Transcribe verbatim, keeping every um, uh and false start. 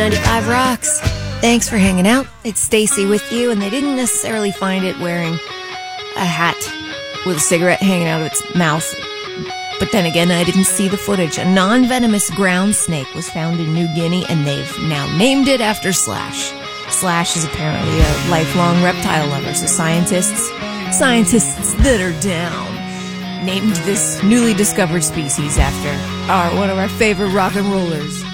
ninety-five rocks. Thanks for hanging out. It's Stacy with you, and they didn't necessarily find it wearing a hat with a cigarette hanging out of its mouth. But then again, I didn't see the footage. A non-venomous ground snake was found in New Guinea, and they've now named it after Slash. Slash is apparently a lifelong reptile lover, so scientists, scientists that are down, named this newly discovered species after our one of our favorite rock and rollers.